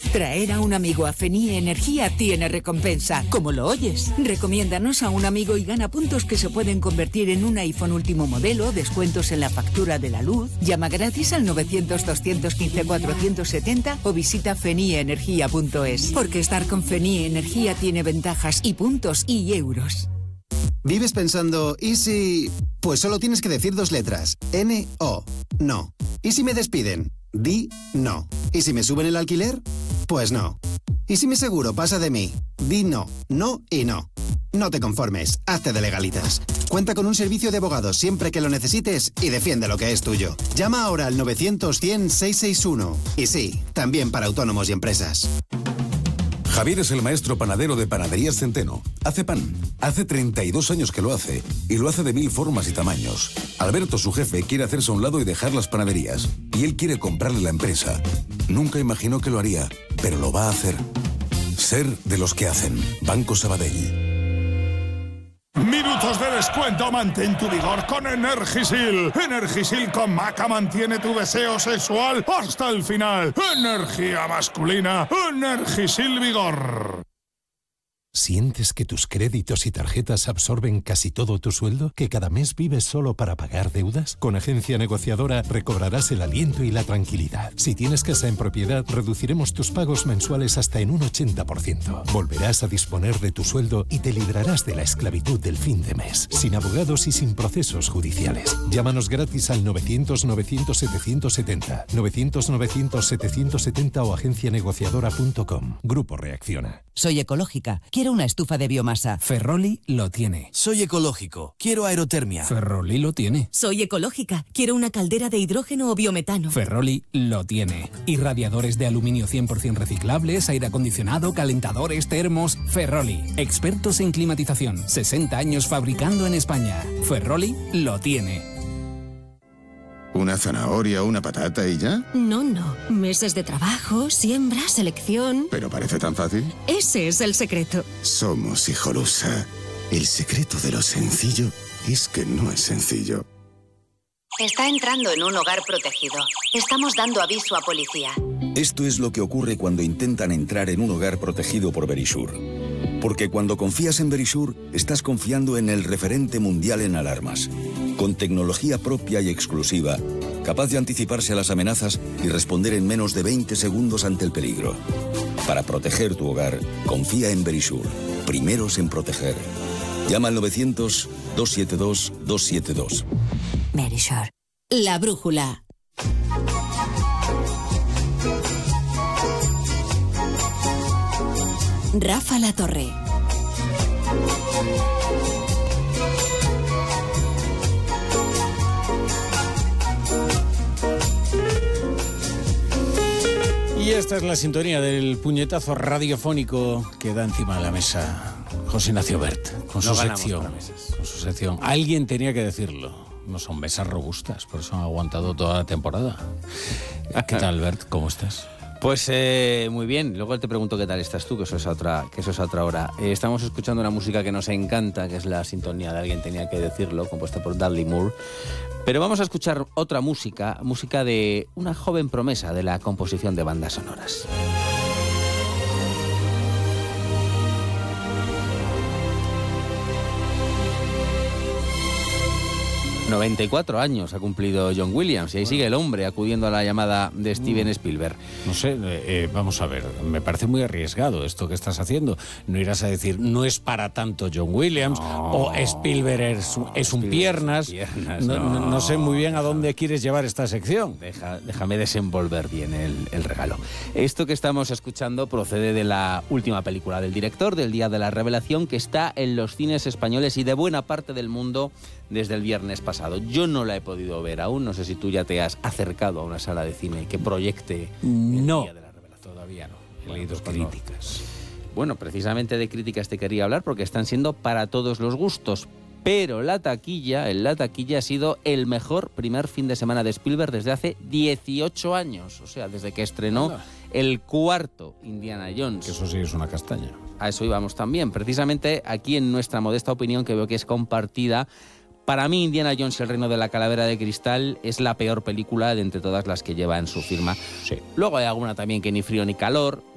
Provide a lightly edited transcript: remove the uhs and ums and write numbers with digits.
Traer a un amigo a Fenie Energía tiene recompensa. Como lo oyes, recomiéndanos a un amigo y gana puntos que se pueden convertir en un iPhone último modelo, descuentos en la factura de la luz. Llama gratis al 900-215-470 o visita fenieenergia.es. Porque estar con Fenie Energía tiene ventajas y puntos y euros. ¿Vives pensando, y si...? Pues solo tienes que decir 2 letras. N-O. No. ¿Y si me despiden? Di no. ¿Y si me suben el alquiler? Pues no. ¿Y si mi seguro pasa de mí? Di no. No y no. No te conformes. Hazte de Legalitas. Cuenta con un servicio de abogados siempre que lo necesites y defiende lo que es tuyo. Llama ahora al 900-100-661. Y sí, también para autónomos y empresas. Javier es el maestro panadero de Panaderías Centeno. Hace pan. Hace 32 años que lo hace. Y lo hace de 1000 formas y tamaños. Alberto, su jefe, quiere hacerse a un lado y dejar las panaderías. Y él quiere comprarle la empresa. Nunca imaginó que lo haría, pero lo va a hacer. Ser de los que hacen. Banco Sabadell. Minutos de descuento, mantén tu vigor con Energisil. Energisil con maca mantiene tu deseo sexual hasta el final. Energía masculina, Energisil Vigor. ¿Sientes que tus créditos y tarjetas absorben casi todo tu sueldo? ¿Que cada mes vives solo para pagar deudas? Con Agencia Negociadora recobrarás el aliento y la tranquilidad. Si tienes casa en propiedad, reduciremos tus pagos mensuales hasta en un 80%. Volverás a disponer de tu sueldo y te librarás de la esclavitud del fin de mes, sin abogados y sin procesos judiciales. Llámanos gratis al 900-900-770, 900-900-770 o agencianegociadora.com. Grupo Reacciona. Soy ecológica. Quiero una estufa de biomasa. Ferroli lo tiene. Soy ecológico. Quiero aerotermia. Ferroli lo tiene. Soy ecológica. Quiero una caldera de hidrógeno o biometano. Ferroli lo tiene. Irradiadores de aluminio 100% reciclables, aire acondicionado, calentadores, termos. Ferroli. Expertos en climatización. 60 años fabricando en España. Ferroli lo tiene. ¿Una zanahoria, una patata y ya? No. Meses de trabajo, siembra, selección... ¿Pero parece tan fácil? Ese es el secreto. Somos Hijolusa. El secreto de lo sencillo es que no es sencillo. Está entrando en un hogar protegido. Estamos dando aviso a policía. Esto es lo que ocurre cuando intentan entrar en un hogar protegido por Verisure. Porque cuando confías en Verisure, estás confiando en el referente mundial en alarmas. Con tecnología propia y exclusiva, capaz de anticiparse a las amenazas y responder en menos de 20 segundos ante el peligro. Para proteger tu hogar, confía en Verisure. Primeros en proteger. Llama al 900-272-272. Verisure. La brújula. Rafa La Torre. Y esta es la sintonía del puñetazo radiofónico que da encima de la mesa José Ignacio Bert, con su sección. Alguien tenía que decirlo. No son mesas robustas, por eso han aguantado toda la temporada. ¿Qué tal, Bert? ¿Cómo estás? Pues muy bien. Luego te pregunto qué tal estás tú, que eso es a otra hora. Estamos escuchando una música que nos encanta, que es la sintonía de Alguien tenía que decirlo, compuesta por Dudley Moore. Pero vamos a escuchar otra música de una joven promesa de la composición de bandas sonoras. 94 años ha cumplido John Williams y ahí sigue el hombre acudiendo a la llamada de Steven Spielberg. No sé, vamos a ver, me parece muy arriesgado esto que estás haciendo. No irás a decir, no es para tanto John Williams, o Spielberg es un piernas. No sé muy bien a dónde quieres llevar esta sección. Déjame desenvolver bien el regalo. Esto que estamos escuchando procede de la última película del director, del Día de la Revelación, que está en los cines españoles y de buena parte del mundo desde el viernes pasado. Yo no la he podido ver aún, no sé si tú ya te has acercado a una sala de cine que proyecte el Día de la Revelación. Todavía no, he leído críticas. Bueno, precisamente de críticas te quería hablar porque están siendo para todos los gustos, pero en la taquilla ha sido el mejor primer fin de semana de Spielberg desde hace 18 años, o sea, desde que estrenó el cuarto Indiana Jones. Que eso sí es una castaña. A eso íbamos también, precisamente aquí en nuestra modesta opinión, que veo que es compartida. Para mí, Indiana Jones y el reino de la calavera de cristal es la peor película de entre todas las que lleva en su firma. Sí. Luego hay alguna también que ni frío ni calor.